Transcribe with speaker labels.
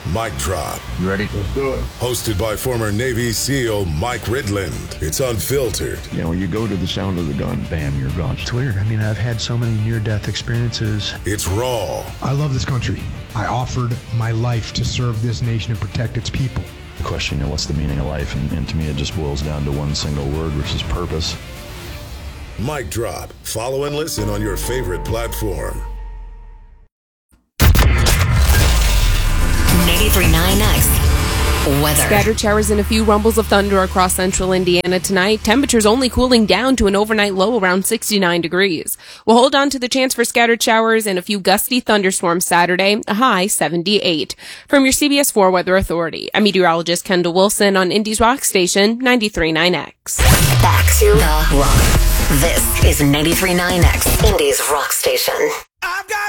Speaker 1: Mic Drop.
Speaker 2: You ready?
Speaker 3: Let's do it.
Speaker 1: Hosted by former Navy SEAL Mike Ridland. It's unfiltered.
Speaker 3: You know, when you go to the sound of the gun, bam, you're gone.
Speaker 2: It's weird. I mean, I've had so many near-death experiences.
Speaker 1: It's raw.
Speaker 4: I love this country. I offered my life to serve this nation and protect its people.
Speaker 2: The question, what's the meaning of life? And to me, it just boils down to one single word, which is purpose.
Speaker 1: Mic Drop. Follow and listen on your favorite platform.
Speaker 5: 93.9X weather.
Speaker 6: Scattered showers and a few rumbles of thunder across central Indiana tonight. Temperatures only cooling down to an overnight low around 69 degrees. We'll hold on to the chance for scattered showers and a few gusty thunderstorms Saturday, a high 78. From your CBS 4 Weather Authority, I'm meteorologist Kendall Wilson on Indy's Rock Station 93.9X.
Speaker 5: Back to the rock. This is 93.9X, Indy's Rock Station.